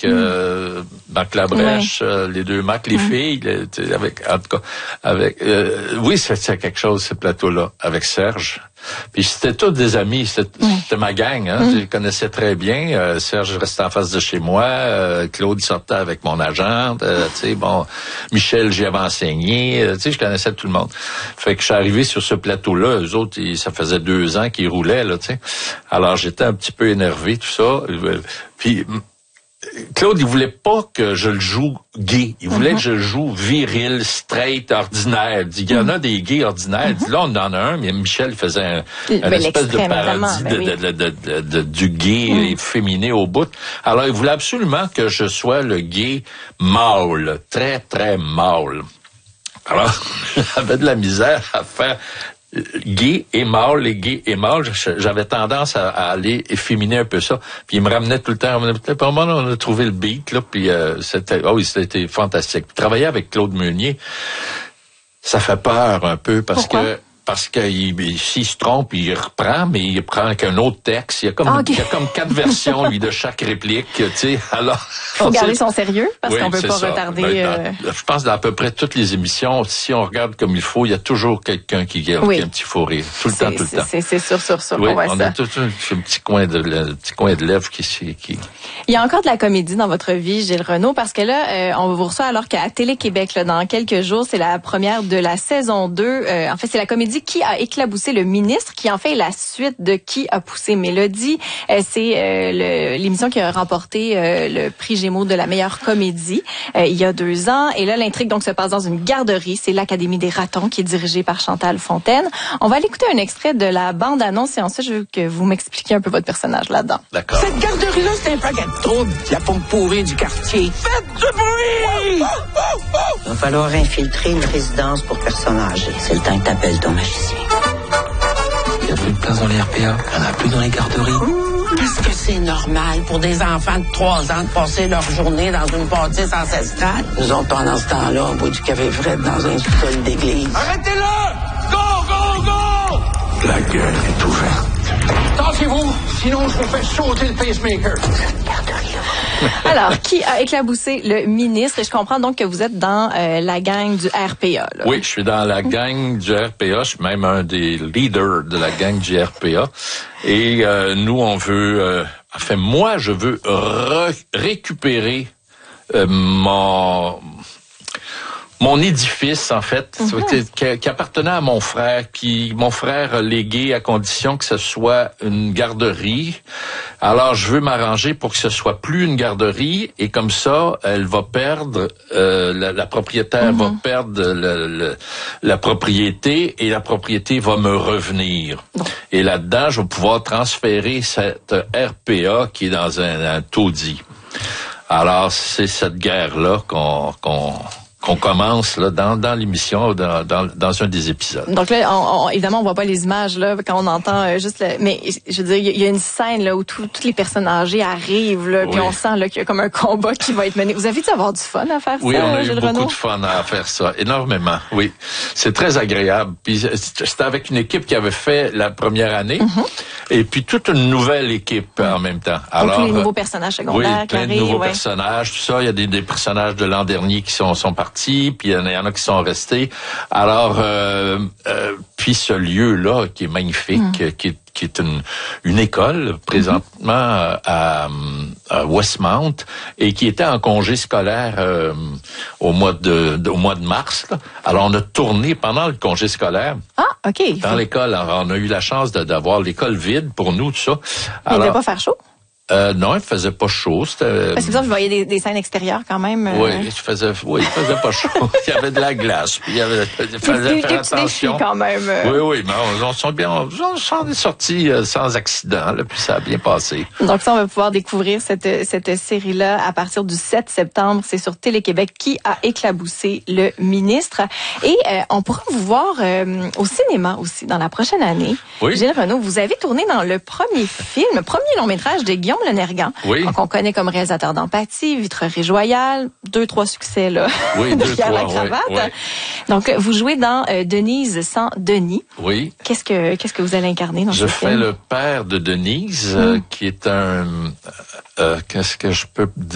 Marc Labrèche, les deux Marc, les filles, en tout cas, oui, c'était quelque chose, ce plateau-là, avec Serge. Puis c'était tous des amis, c'était ma gang, hein. Je les connaissais très bien. Serge restait en face de chez moi, Claude sortait avec mon agent, tu sais, bon, Michel, j'y avais enseigné, tu sais, je connaissais tout le monde. Fait que je suis arrivé sur ce plateau-là, eux autres, ça faisait 2 ans qu'ils roulaient, là, tu sais. Alors j'étais un petit peu énervé, tout ça. Puis Claude, il voulait pas que je le joue gay. Il voulait que je le joue viril, straight, ordinaire. Il dit, il y en a des gays ordinaires. Il dit, là, on en a un, mais Michel faisait une espèce de parodie du gay féminin au bout. Alors, il voulait absolument que je sois le gay mâle, très, très mâle. Alors, j'avais de la misère à faire gay et mâle, les gays et mâles, j'avais tendance à aller efféminer un peu ça. Puis il me ramenait tout le temps. Pour moi, on a trouvé le beat, là, puis c'était fantastique. Travailler avec Claude Meunier, ça fait peur un peu parce que s'il se trompe, il reprend, mais il prend qu'un autre texte. Il y a comme 4 versions, lui, de chaque réplique, tu sais. Alors. Faut garder son sérieux, parce qu'on peut pas retarder, je pense dans à peu près toutes les émissions, si on regarde comme il faut, il y a toujours quelqu'un qui a un petit fou rire. Tout le temps. C'est sûr. Oui, on a tout un petit coin de lèvres qui. Il y a encore de la comédie dans votre vie, Gilles Renaud, parce que là, on vous reçoit alors qu'à Télé-Québec, là, dans quelques jours, c'est la première de la saison 2. En fait, c'est la comédie Qui a éclaboussé le ministre, qui en fait est la suite de Qui a poussé Mélodie. C'est l'émission qui a remporté le prix Gémeaux de la meilleure comédie il y a 2 ans. Et là, l'intrigue donc se passe dans une garderie. C'est l'Académie des ratons qui est dirigée par Chantal Fontaine. On va aller écouter un extrait de la bande-annonce et ensuite, je veux que vous m'expliquiez un peu votre personnage là-dedans. D'accord. Cette garderie-là, c'est un paquet de trouble. La pompe pourrie du quartier. Faites du bruit! Il va falloir infiltrer une résidence pour personnes âgées. C'est le temps que t'appelles ton magicien. Il n'y a plus de place dans les RPA. Il n'y en a plus dans les garderies. Est-ce que c'est normal pour des enfants de 3 ans de passer leur journée dans une bâtisse ancestrale? Nous autres, pendant ce temps-là, on boit du café frais dans un sous-sol d'église. Arrêtez-le! Go! La gueule est ouverte. Tassez-vous, sinon je vous fais sauter le pacemaker. Alors, Qui a éclaboussé le ministre? Et je comprends donc que vous êtes dans la gang du RPA. Là. Oui, je suis dans la gang du RPA. Je suis même un des leaders de la gang du RPA. Et nous, on veut... moi, je veux récupérer mon édifice, en fait, qui appartenait à mon frère, mon frère a légué à condition que ce soit une garderie. Alors, je veux m'arranger pour que ce soit plus une garderie et comme ça, elle va perdre, la propriétaire va perdre la propriété et la propriété va me revenir. Et là-dedans, je vais pouvoir transférer cette RPA qui est dans un taudis. Alors, c'est cette guerre-là qu'on commence là dans l'émission, dans un des épisodes. Donc là, évidemment, on voit pas les images là quand on entend juste mais je veux dire, il y a une scène là où toutes les personnes âgées arrivent là, puis on sent là qu'il y a comme un combat qui va être mené. Vous avez dû avoir du fun à faire ça, on a eu Gilles beaucoup Renaud? de fun à faire ça, énormément. Oui, c'est très agréable. Puis c'était avec une équipe qui avait fait la première année, et puis toute une nouvelle équipe en même temps. Alors, donc les nouveaux personnages secondaires, plein de nouveaux personnages, tout ça. Il y a des personnages de l'an dernier qui sont partis. Puis il y en a qui sont restés. Alors, puis ce lieu-là qui est magnifique, qui est une école présentement à Westmount et qui était en congé scolaire au mois de mars. Là. Alors, on a tourné pendant le congé scolaire. Ah, OK. Dans l'école. Alors, on a eu la chance d'avoir l'école vide pour nous, tout ça. Alors, il ne devait pas faire chaud? Non, il faisait pas chaud. Parce que vous voyez des scènes extérieures quand même. Oui, il faisait pas chaud. Il y avait de la glace. Puis il fallait faire attention. Quand même. Oui, mais on s'en est sortis sans accident, là, puis ça a bien passé. Donc ça, on va pouvoir découvrir cette série-là à partir du 7 septembre. C'est sur Télé-Québec, Qui a éclaboussé le ministre. Et on pourra vous voir au cinéma aussi dans la prochaine année. Oui. Gilles Renaud, vous avez tourné dans le premier long-métrage de Guillaume Lenergan, qu'on connaît comme réalisateur d'Empathie, Vitrerie Joyale, 2-3 succès là. Oui, 2-3. La cravate. Oui. Donc vous jouez dans Denise sans Denis. Oui. Qu'est-ce que vous allez incarner dans ce film? Je fais le père de Denise, qui est qu'est-ce que je peux